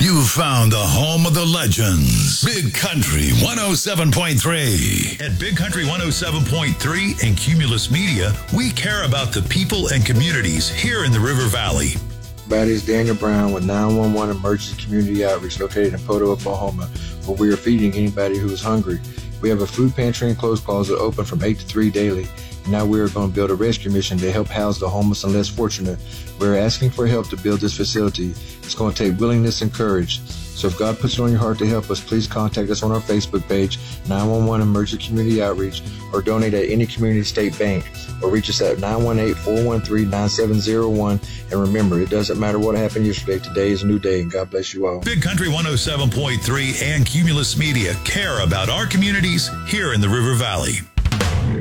You found the home of the legends. Big Country 107.3. At Big Country 107.3 and Cumulus Media, we care about the people and communities here in the River Valley. That is Daniel Brown with 911 Emergency Community Outreach located in Poto, Oklahoma, where we are feeding anybody who is hungry. We have a food pantry and clothes closet open from 8 to 3 daily. Now we are going to build a rescue mission to help house the homeless and less fortunate. We're asking for help to build this facility. It's going to take willingness and courage. So if God puts it on your heart to help us, please contact us on our Facebook page, 911 Emergency Community Outreach, or donate at any community state bank, or reach us at 918-413-9701. And remember, it doesn't matter what happened yesterday. Today is a new day, and God bless you all. Big Country 107.3 and Cumulus Media care about our communities here in the River Valley.